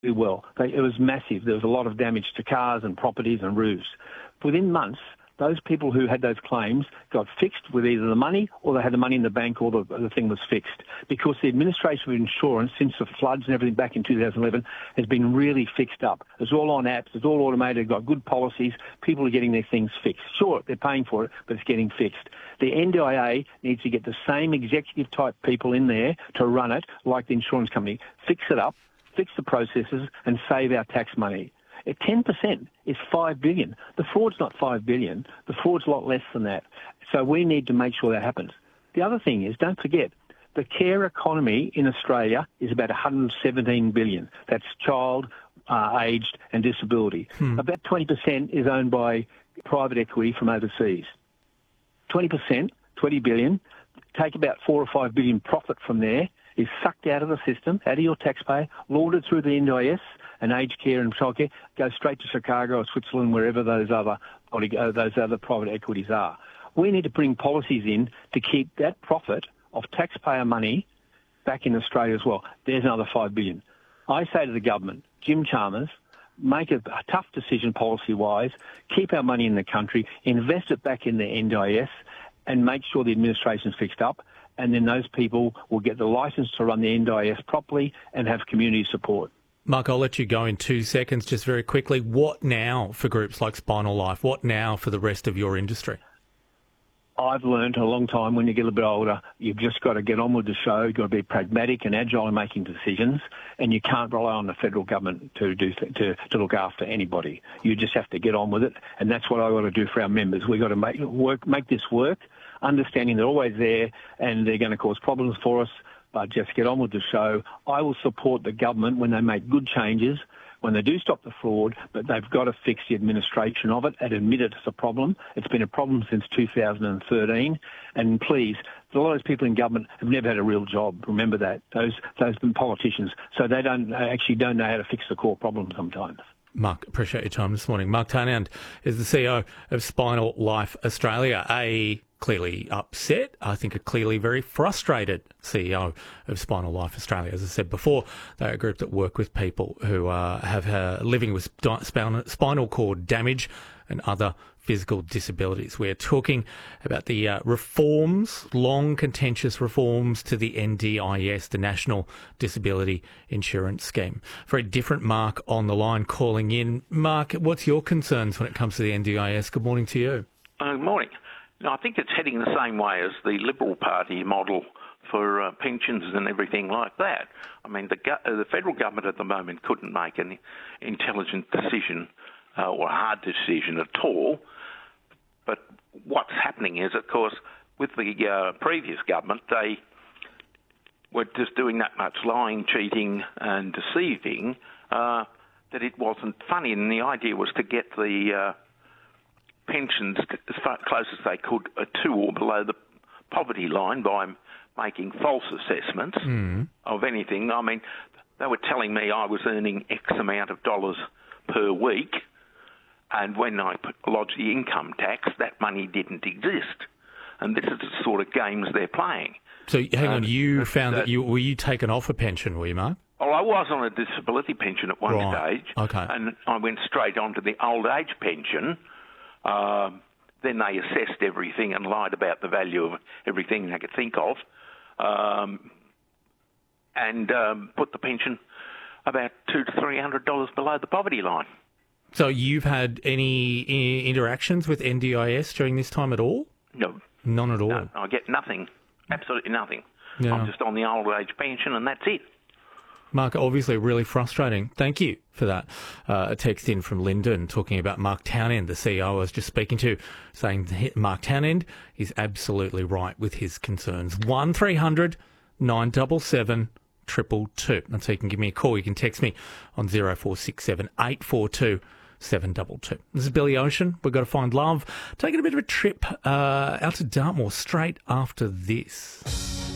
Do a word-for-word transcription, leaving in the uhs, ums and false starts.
well. They, it was massive. There was a lot of damage to cars and properties and roofs. Within months, those people who had those claims got fixed with either the money or they had the money in the bank or the, the thing was fixed. Because the administration of insurance, since the floods and everything back in two thousand eleven, has been really fixed up. It's all on apps. It's all automated. Got good policies. People are getting their things fixed. Sure, they're paying for it, but it's getting fixed. The N D I A needs to get the same executive-type people in there to run it like the insurance company. Fix it up, fix the processes, and save our tax money. At ten percent is five billion dollars. The fraud's not five billion dollars. The fraud's a lot less than that. So we need to make sure that happens. The other thing is, don't forget, the care economy in Australia is about one hundred seventeen billion dollars. That's child, uh, aged and disability. Hmm. About twenty percent is owned by private equity from overseas. twenty percent, twenty billion dollars, take about four or five billion dollars profit from there, is sucked out of the system, out of your taxpayer, laundered through the N D I S and aged care and childcare, goes straight to Chicago or Switzerland, wherever those other those other private equities are. We need to bring policies in to keep that profit of taxpayer money back in Australia as well. There's another five billion dollars. I say to the government, Jim Chalmers, make a, a tough decision policy-wise, keep our money in the country, invest it back in the N D I S, and make sure the administration's fixed up, and then those people will get the licence to run the N D I S properly and have community support. Mark, I'll let you go in two seconds, just very quickly. What now for groups like Spinal Life? What now for the rest of your industry? I've learned a long time, when you get a bit older, you've just got to get on with the show. You've got to be pragmatic and agile in making decisions, and you can't rely on the federal government to do to, to look after anybody. You just have to get on with it, and that's what I've got to do for our members. We've got to make work, make this work, understanding they're always there and they're going to cause problems for us, but just get on with the show. I will support the government when they make good changes, when they do stop the fraud, but they've got to fix the administration of it and admit it as a problem. It's been a problem since two thousand thirteen. And please, a lot of those people in government have never had a real job. Remember that. Those those politicians. So they don't actually don't know how to fix the core problem sometimes. Mark, appreciate your time this morning. Mark Townend is the C E O of Spinal Life Australia, a clearly upset, I think a clearly very frustrated C E O of Spinal Life Australia. As I said before, they're a group that work with people who uh, have uh, living with spinal cord damage and other physical disabilities. We're talking about the uh, reforms, long contentious reforms to the N D I S, the National Disability Insurance Scheme. Very different Mark on the line calling in. Mark, what's your concerns when it comes to the N D I S? Good morning to you. Uh, good morning. No, I think it's heading the same way as the Liberal Party model for uh, pensions and everything like that. I mean, the, go- uh, the federal government at the moment couldn't make an intelligent decision uh, or a hard decision at all. But what's happening is, of course, with the uh, previous government, they were just doing that much lying, cheating and deceiving uh, that it wasn't funny. And the idea was to get the uh, pensions as far close as they could uh, to or below the poverty line by making false assessments mm. of anything. I mean, they were telling me I was earning X amount of dollars per week, and when I lodged the income tax, that money didn't exist. And this is the sort of games they're playing. So, hang on, um, you found that, that you were you taken off a pension, were you, Mark? Oh, I was on a disability pension at one right. stage, okay. and I went straight on to the old age pension. Um, then they assessed everything and lied about the value of everything they could think of, um, and um, put the pension about two to three hundred dollars below the poverty line. So you've had any I- interactions with N D I S during this time at all? No, none at all. No, I get nothing, absolutely nothing. Yeah. I'm just on the old age pension, and that's it. Mark, obviously really frustrating. Thank you for that. Uh, a text in from Lyndon talking about Mark Townend, the C E O I was just speaking to, saying that Mark Townend is absolutely right with his concerns. one three hundred nine seven seven two two two. That's how you can give me a call. You can text me on zero four six seven eight four two seven two two. This is Billy Ocean. We've got to find love. Taking a bit of a trip uh, out to Dartmoor straight after this.